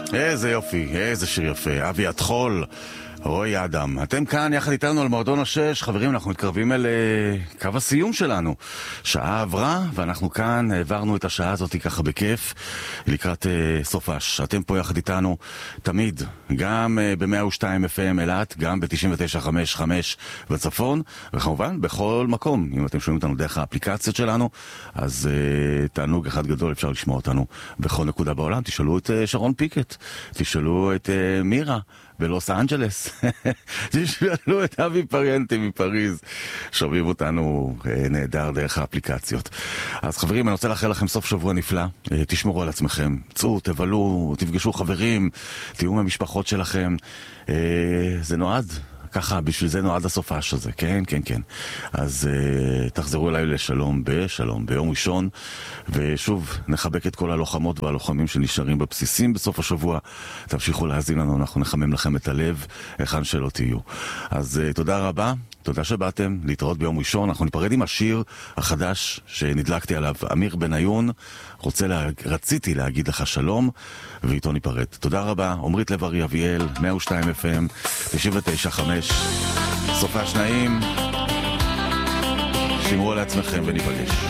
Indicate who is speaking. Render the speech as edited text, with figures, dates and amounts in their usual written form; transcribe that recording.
Speaker 1: איזה יופי, איזה שיר יפה. אבי התחול, רועי אדם. אתם כאן יחד איתנו על מועדון השש. חברים, אנחנו מתקרבים אל קו הסיום שלנו. שעה עברה, ואנחנו כאן העברנו את השעה הזאת ככה בכיף לקראת סופש. אתם פה יחד איתנו תמיד, גם ב-102 FM אלת, גם ב-99.5 בצפון, וכמובן בכל מקום. אם אתם שומעים אותנו דרך האפליקציות שלנו, אז תענוג אחד גדול, אפשר לשמוע אותנו בכל נקודה בעולם. תשאלו את שרון פיקט, תשאלו את מירה בלוס אנג'לס, תשאלו את אבי פריאנטי מפריז, שומעים אותנו נהדר דרך האפליקציות. אז חברים, אני רוצה לאחל לכם סוף שבוע נפלא, תשמרו על עצמכם, צאו, תבלו, תפגשו חברים, תהיו מהמשפחות שלכם, זה נועד ככה, בשביל זה נועד הסופש הזה, כן, כן, כן. אז תחזרו אליי לשלום ביום ראשון, ושוב, נחבק את כל הלוחמות והלוחמים שנשארים בבסיסים בסוף השבוע. תמשיכו להאזין לנו, אנחנו נחמם לכם את הלב, היכן שלא תהיו. אז תודה רבה, תודה שבאתם, להתראות ביום ראשון. אנחנו ניפרד עם השיר החדש שנדלקתי עליו, אמיר בניון, רציתי להגיד לך שלום, ואיתו ניפרד. תודה רבה, עומרית לב-ארי אביאל, 102 FM, 99.5, סופש נעים, שמרו על עצמכם וניפגש.